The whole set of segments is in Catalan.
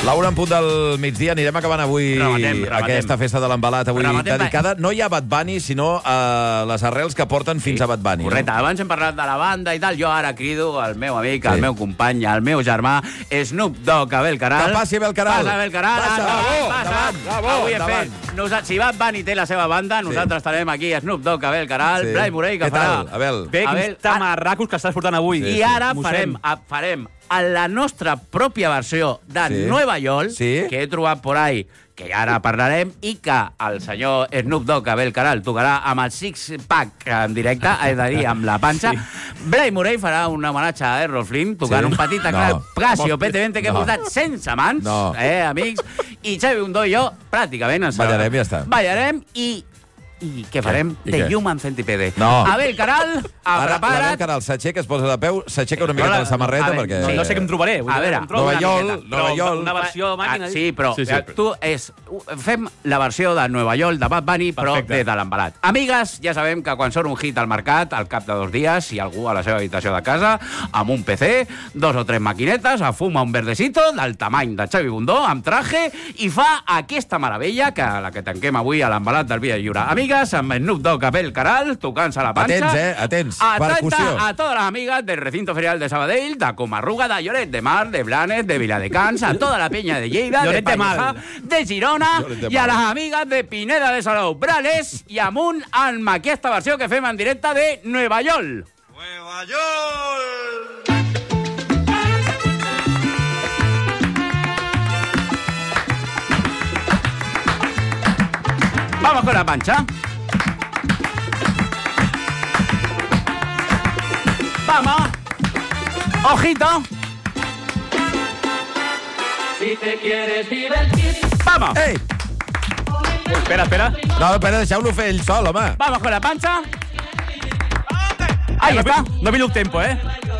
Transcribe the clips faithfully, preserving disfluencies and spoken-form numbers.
La una en punt del migdia, anirem acabant avui rematem, rematem. aquesta festa de l'embalat avui Rematem, dedicada no ja a Bad Bunny, sinó a les arrels que porten fins a Bad Bunny. Correcte, no? Abans hem parlat de la banda i tal, jo ara crido al meu amic, sí. al meu company, al meu germà, Snoop Dogg, Abel Caral. Que passi, Abel Caral. Passa, Abel Caral. Passa, Endavant, passa. Davant, davant, avui hem davant. fet... Nosaltres, si Bad Bunny té la seva banda, nosaltres sí. estarem aquí, Snoop Dogg, Abel Caral, sí. Blai Morell, que Què farà... tal, Abel? Bé, quins tamarracos que estàs portant avui. I ara farem, farem a la nostra pròpia versió de Sí. Nueva York, Sí. que he trobat por ahí, que ara parlarem, i que el senyor Snoop Dogg, Abel Caral, tocarà amb el six-pack en directe, és a dir, amb la panxa. Sí. Blai Morell farà un homenatge a Errol Flynn, tocant Sí. un petit teclat No. Casio P T vint que he No. portat sense mans, No. eh, amics, i Xavi Bundó i jo, pràcticament, ens Ballarem i ja està. ballarem i... I què farem? I The què? Human Centipede. No. Abel Caral, Ara, prepara't. l'Abel Caral s'aixeca, es posa de peu, s'aixeca una miqueta Hola. la samarreta, A veure, perquè... No, no sé què em trobaré. Vull A dir, veure, em trobo Nova una York, miqueta. Nova Però York. Una versió màquina. Ah, sí, però Sí, sí. eh, tu és... Fem la versió de Nueva York, de Bad Bunny, però Perfecte. des de l'embalat. Amigues, ja sabem que quan surt un hit al mercat, al cap de dos dies, hi ha algú a la seva habitació de casa, amb un P C, dos o tres maquinetes, a fuma un verdecito del tamany de Xavi Bundó, amb traje, i fa aquesta meravella, que la que tanquem avui a l'embalat del Via Lliure. Amigues, amb Snoop Dogg, Abel Caral, tocant-se la panxa. Atents, eh? Atents. Atenta Percussió. a todas las amigas del recinto ferial de Sabadell, de Comarruga, de Lloret de Mar, de Blanes, de Viladecans, a toda la peña de Lleida, Lloret de de Mar. Pallejà, de Girona, Lloret de i a Mar. les amigues de Pineda de Salou, Brales i amunt amb aquesta versió que fem en directe de Nueva York. Nueva York. Vamos con la pancha. Vamos. Ojito. Si te quieres divertir, Vamos. Ei! Espera, espera. No, espera, deixeu-lo fer ell sol, home. Vamos con la pancha. Ahí está. No pillo el tempo, eh?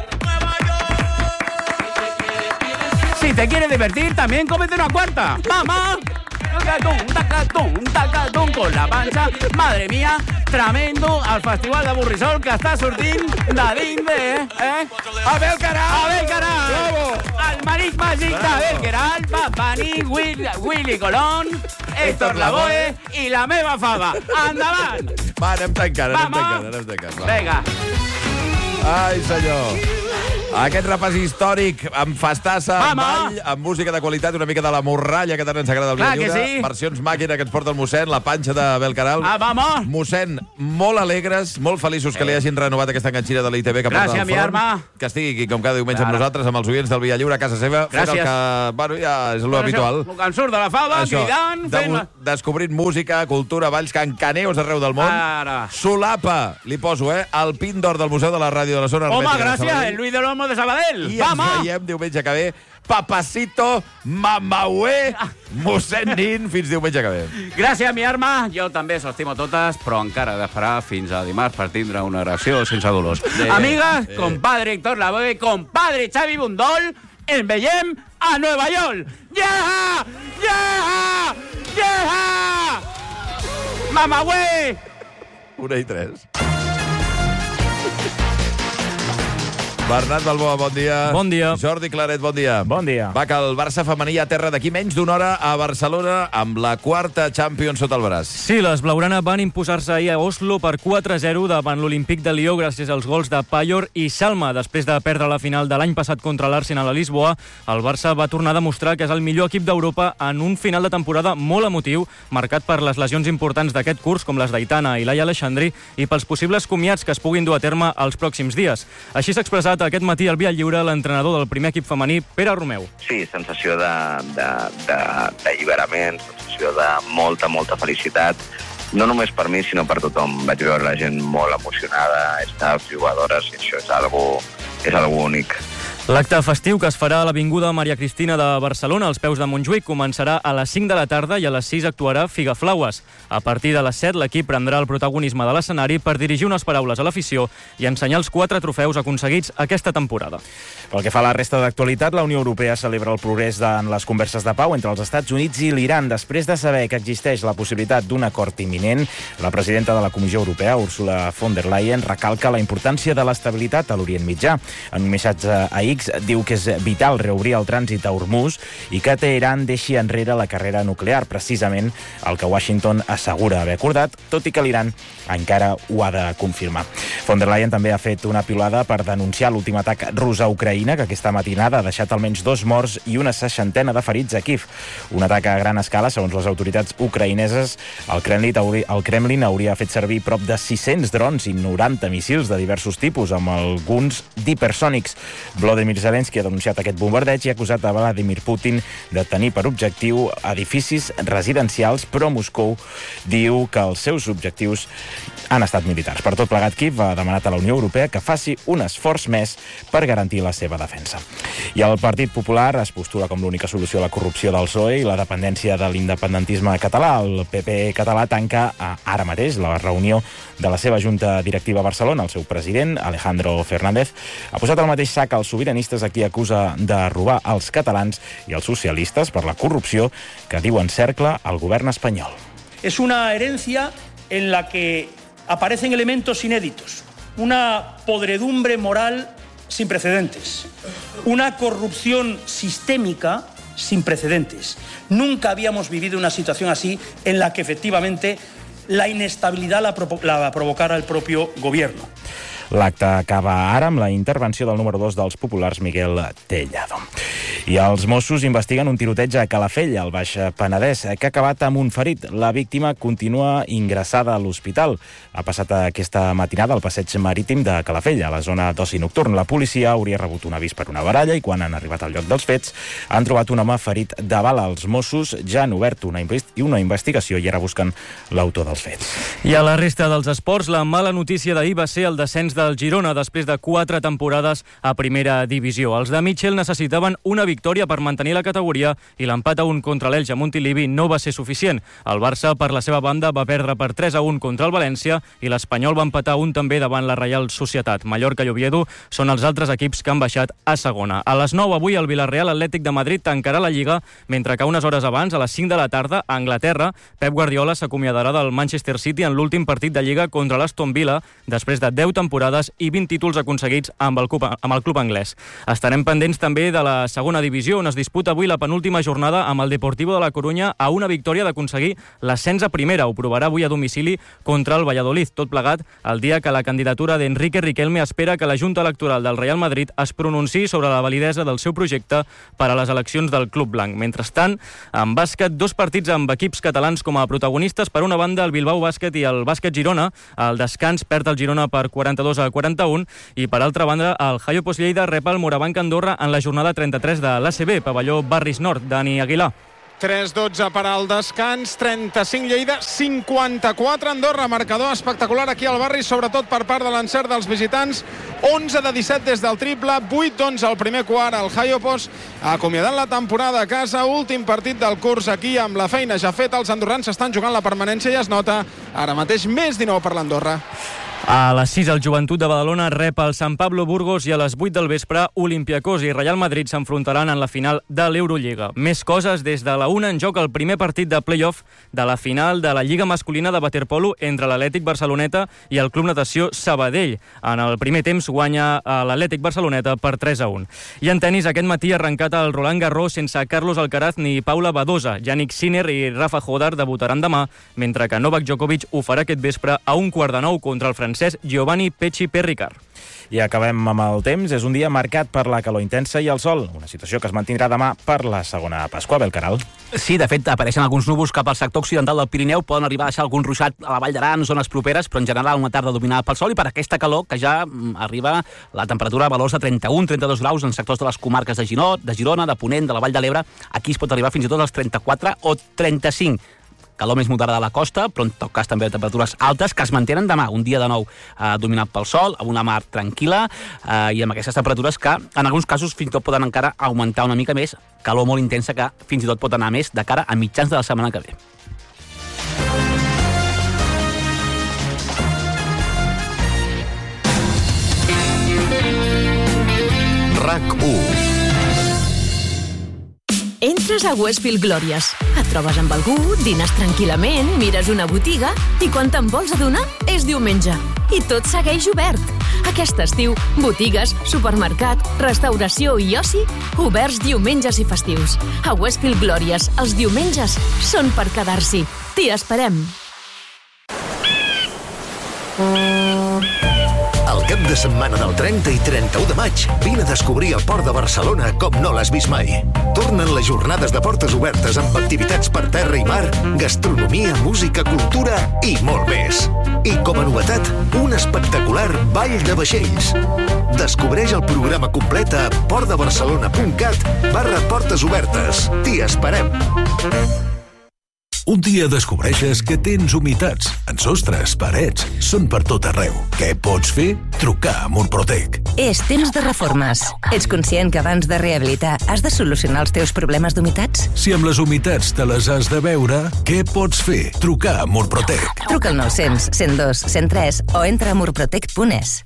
Si te quieres divertir, también cómete una cuarta. ¡Vamos! Tacatún, tacatún, tacatún con la panxa. Madre mía, tremendo el festival de Burrisol que està sortint de dins de... Eh? Abel Caral! Abel Caral! Bravo! El marit màgic d'Abel Caral, Bad Bunny, Will, Willy Colón, Héctor Lavoe i la meva fava. Endavant! Va, anem tancant, anem Vamos. tancant, anem tancant. Va. Vinga. Ai, senyor. Aquest repàs històric amb festassa, amb Vamos. ball, amb música de qualitat, una mica de la morralla que tant ens agrada al Via Clar que Lliure. sí. Versions màquina que ens porta el mossèn, la panxa d'Abel Caral. Ah, vamos! Mossèn, molt alegres, molt feliços que li hagin renovat aquesta enganxina de l'I T V que porta Gràcies, al mi front. arma. Que estigui aquí com cada diumenge Claro. amb nosaltres, amb els oients del Via Lliure a casa seva, fent el Gràcies. que, bueno, ja és lo habitual. El que em surt de la fava, cridant, de, fent... descobrint música, cultura, balls, cancaneus arreu del món. Ara. Solapa, li poso, eh, el pin d'or del Museu de la Ràdio de la Zona Home, Hermètica de gràcies, Sabadell. el Luis de Olmo de Sabadell. I ens Vamos! veiem diumenge que ve. Papacito, mamaué, mossèn Nin, fins diumenge que ve. Gràcies, mi arma. Jo també s'estimo totes, però encara he d'esperar fins a dimarts per tindre una erecció sense dolors. Eh, Amigues, eh. compadre Héctor Lavoe, compadre Xavi Bundol, ens veiem a Nueva York. Yeah! Yeah! Yeah! Mamaué! Una i tres. Bernat Balboa, bon dia. Bon dia. Jordi Claret, bon dia. Bon dia. Va, que el Barça femení aterra d'aquí menys d'una hora a Barcelona amb la quarta Champions sota el braç. Sí, les blaugrana van imposar-se ahir a Oslo per quatre a zero davant l'Olímpic de Lió gràcies als gols de Pallor i Salma. Després de perdre la final de l'any passat contra l'Arsenal a Lisboa, el Barça va tornar a demostrar que és el millor equip d'Europa en un final de temporada molt emotiu, marcat per les lesions importants d'aquest curs, com les d'Aitana i Laia Aleixandri, i pels possibles comiats que es puguin dur a terme els pròxims dies. Així s'ha expressat aquest matí al Via Lliure l'entrenador del primer equip femení, Pere Romeu. Sí, sensació de, de, de, d'alliberament, sensació de molta, molta felicitat, no només per mi, sinó per tothom. Vaig veure la gent molt emocionada, staff, jugadores, i això és algo, és algo únic. L'acte festiu que es farà a l'Avinguda Maria Cristina de Barcelona, als peus de Montjuïc, començarà a les cinc de la tarda i a les sis actuarà Figaflaues. A partir de les set, l'equip prendrà el protagonisme de l'escenari per dirigir unes paraules a l'afició i ensenyar els quatre trofeus aconseguits aquesta temporada. Pel que fa a la resta d'actualitat, la Unió Europea celebra el progrés en les converses de pau entre els Estats Units i l'Iran. Després de saber que existeix la possibilitat d'un acord imminent, la presidenta de la Comissió Europea, Ursula von der Leyen, recalca la importància de l'estabilitat a l'Orient Mitjà. En un missatge ahir, britànics diu que és vital reobrir el trànsit a Hormuz i que Teheran deixi enrere la carrera nuclear, precisament el que Washington assegura haver acordat, tot i que l'Iran encara ho ha de confirmar. Von der Leyen també ha fet una piulada per denunciar l'últim atac rus a Ucraïna, que aquesta matinada ha deixat almenys dos morts i una seixantena de ferits a Kiev. Un atac a gran escala, segons les autoritats ucraïneses. El Kremlin, hauria, el Kremlin hauria fet servir prop de sis-cents drons i noranta missils de diversos tipus, amb alguns d'hipersònics. Volodymyr Zelensky ha denunciat aquest bombardeig i ha acusat a Vladimir Putin de tenir per objectiu edificis residencials, però Moscou diu que els seus objectius han estat militars. Per tot plegat, Kiev ha demanat a la Unió Europea que faci un esforç més per garantir la seva defensa. I el Partit Popular es postula com l'única solució a la corrupció del P S O E i la dependència de l'independentisme català. El P P català tanca ara mateix la reunió de la seva junta directiva a Barcelona. El seu president, Alejandro Fernández, ha posat al mateix sac els sobiranistes a qui acusa de robar als catalans i els socialistes per la corrupció que diu encercla el govern espanyol. Es una herencia en la que aparecen elementos inéditos, una podredumbre moral sin precedentes, una corrupción sistémica sin precedentes. Nunca habíamos vivido una situación así en la que efectivamente la inestabilidad la, provo- la provocara el propio gobierno. L'acte acaba ara amb la intervenció del número dos dels populars, Miguel Tellado. I els Mossos investiguen un tiroteig a Calafell, al Baix Penedès, que ha acabat amb un ferit. La víctima continua ingressada a l'hospital. Ha passat aquesta matinada al passeig marítim de Calafell, a la zona d'oci nocturn. La policia hauria rebut un avís per una baralla i quan han arribat al lloc dels fets han trobat un home ferit de bala. Els Mossos ja han obert una, invest- una investigació i ara busquen l'autor dels fets. I a la resta dels esports, la mala notícia d'ahir va ser el descens del Girona després de quatre temporades a primera divisió. Els de Mitchell necessitaven una victòria per mantenir la categoria i l'empat a un contra l'Elx a Montilivi no va ser suficient. El Barça, per la seva banda, va perdre per tres a un contra el València i l'Espanyol va empatar un també davant la Reial Societat. Mallorca i Oviedo són els altres equips que han baixat a segona. A les nou avui el Villarreal Atlètic de Madrid tancarà la Lliga, mentre que unes hores abans, a les cinc de la tarda, a Anglaterra, Pep Guardiola s'acomiadarà del Manchester City en l'últim partit de Lliga contra l'Aston Villa després de deu temporades i vint títols aconseguits amb el, club, amb el club anglès. Estarem pendents també de la segona divisió, on es disputa avui la penúltima jornada amb el Deportivo de la Corunya a una victòria d'aconseguir l'ascens a primera. Ho provarà avui a domicili contra el Valladolid. Tot plegat el dia que la candidatura d'Enrique Riquelme espera que la Junta Electoral del Real Madrid es pronunciï sobre la validesa del seu projecte per a les eleccions del Club Blanc. Mentrestant, en bàsquet, dos partits amb equips catalans com a protagonistes. Per una banda, el Bilbao Bàsquet i el Bàsquet Girona. Al descans perd el Girona per quaranta-dos a quaranta-un i, per altra banda, el Jaiopos Lleida rep el Morabanc Andorra en la jornada trenta-tres de l'A C B, pavelló Barris Nord. Dani Aguilar. tres dotze per al descans, trenta-cinc Lleida, cinquanta-quatre Andorra. Marcador espectacular aquí al Barri, sobretot per part de l'encert dels visitants. onze de disset des del triple, vuit d'onze al primer quart. El Jaiopos acomiadant la temporada a casa, últim partit del curs aquí amb la feina ja feta. Els andorrans s'estan jugant la permanència i es nota ara mateix més dinou per l'Andorra. A les sis, el Joventut de Badalona rep el San Pablo Burgos i a les vuit del vespre, Olympiacos i Real Madrid s'enfrontaran en la final de l'Eurolliga. Més coses des de la una en joc el primer partit de play-off de la final de la Lliga Masculina de Waterpolo entre l'Atlètic Barceloneta i el Club Natació Sabadell. En el primer temps guanya l'Atlètic Barceloneta per tres a un. I en tenis, aquest matí ha arrencat el Roland Garros sense Carlos Alcaraz ni Paula Badosa. Yannick Sinner i Rafa Hodar debutaran demà, mentre que Novak Djokovic ho farà aquest vespre a un quart de nou contra el francès Giovanni Pecci Perricard. I acabem amb el temps. És un dia marcat per la calor intensa i el sol, una situació que es mantindrà demà per la segona Pasqua. Belcaral. Sí, de fet, apareixen alguns núvols cap al sector occidental del Pirineu, poden arribar a deixar algun ruixat a la Vall d'Aran, zones properes, però en general una tarda dominada pel sol i per aquesta calor que ja arriba la temperatura a valors de trenta-un trenta-dos graus en sectors de les comarques de Girona, de Girona, de Ponent, de la Vall de l'Ebre. Aquí es pot arribar fins i tot als trenta-quatre o trenta-cinc. Calor més moderada a la costa, però en tot cas també temperatures altes que es mantenen demà, un dia de nou eh, dominat pel sol, amb una mar tranquil·la eh, i amb aquestes temperatures que en alguns casos fins i tot poden encara augmentar una mica més, calor molt intensa que fins i tot pot anar més de cara a mitjans de la setmana que ve. RAC u. Entres a Westfield Glòries. Et trobes amb algú, dines tranquil·lament, mires una botiga i quan te'n vols adonar és diumenge. I tot segueix obert. Aquest estiu, botigues, supermercat, restauració i oci, oberts diumenges i festius. A Westfield Glòries, els diumenges són per quedar-s'hi. T'hi esperem. El cap de setmana del trenta i trenta-u de maig vine a descobrir el Port de Barcelona com no l'has vist mai. Tornen les jornades de portes obertes amb activitats per terra i mar, gastronomia, música, cultura i molt més. I com a novetat, un espectacular ball de vaixells. Descobreix el programa complet a portdebarcelona.cat barra portes obertes. T'hi esperem. Un dia descobreixes que tens humitats en sostres, parets, són per tot arreu. Què pots fer? Trucar a Murprotec. És temps de reformes. Ets conscient que abans de rehabilitar has de solucionar els teus problemes d'humitats? Si amb les humitats te les has de veure, què pots fer? Trucar a Murprotec. Truca al nou-cents, cent dos, cent tres o entra a murprotec punt es.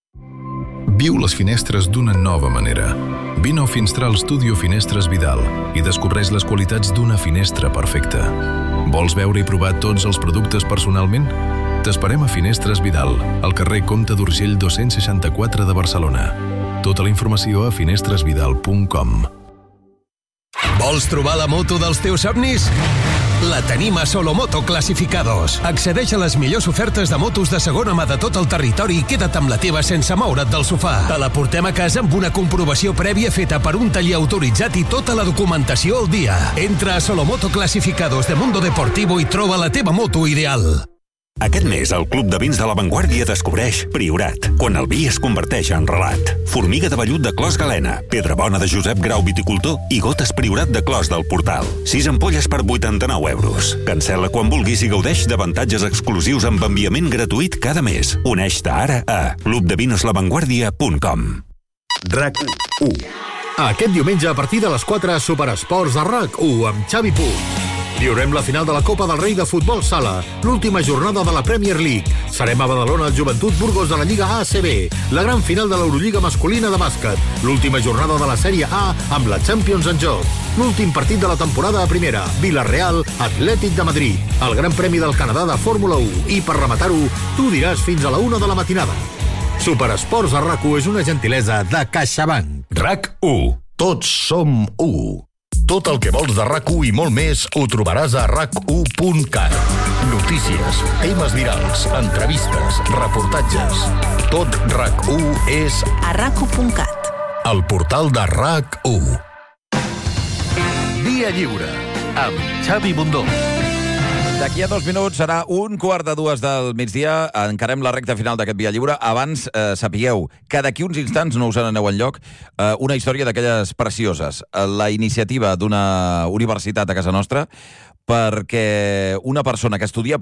Viu les finestres d'una nova manera. Vine a Finstral Studio Finestres Vidal i descobreix les qualitats d'una finestra perfecta. Vols veure i provar tots els productes personalment? T'esperem a Finestres Vidal, al carrer Comte d'Urgell dos-cents seixanta-quatre de Barcelona. Tota la informació a finestres vidal punt com. Vols trobar la moto dels teus somnis? La tenim a Solomoto Clasificados. Accedeix a les millors ofertes de motos de segona mà de tot el territori i queda't amb la teva sense moure't del sofà. Te la portem a casa amb una comprovació prèvia feta per un taller autoritzat i tota la documentació al dia. Entra a Solomoto Clasificados de Mundo Deportivo i troba la teva moto ideal. Aquest mes, el Club de Vins de la Vanguardia descobreix Priorat, quan el vi es converteix en relat. Formiga de vellut de Clos Galena, Pedra Bona de Josep Grau Viticultor i Gotes Priorat de Clos del Portal. Sis ampolles per vuitanta-nou euros. Cancel·la quan vulguis i gaudeix d'avantatges exclusius amb enviament gratuït cada mes. Uneix-te ara a club de vinos la vanguardia punt com. RAC u. Aquest diumenge a partir de les quatre, Superesports de RAC u amb Xavi Puig. Viurem la final de la Copa del Rei de Futbol Sala, l'última jornada de la Premier League. Serem a Badalona al Joventut Burgos de la Lliga A C B, la gran final de l'Eurolliga masculina de bàsquet, l'última jornada de la Sèrie A amb la Champions en joc, l'últim partit de la temporada a primera, Villarreal, Atlètic de Madrid, el Gran Premi del Canadà de Fórmula u i, per rematar-ho, tu diràs fins a la una de la matinada. Superesports a RAC u és una gentilesa de CaixaBank. RAC u. Tots som u. Tot el que vols de RAC u i molt més ho trobaràs a rac u punt cat. Notícies, temes virals, entrevistes, reportatges. Tot RAC u és a rac u punt cat. El portal de RAC u. Via Lliure, amb Xavi Bundó. D'aquí a dos minuts serà un quart de dues del migdia. Encarem la recta final d'aquest Via Lliure. Abans, eh, sapigueu que d'aquí uns instants, no us n'aneu enlloc, eh, una història d'aquelles precioses. La iniciativa d'una universitat a casa nostra perquè una persona que estudia